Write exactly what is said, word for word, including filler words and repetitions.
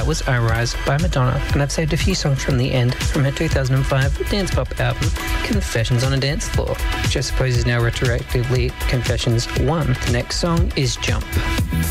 was I Rise by Madonna, and I've saved a few songs from the end from her two thousand five dance pop album, Confessions on a Dance Floor, which I suppose is now retroactively Confessions one. The next song is Jump.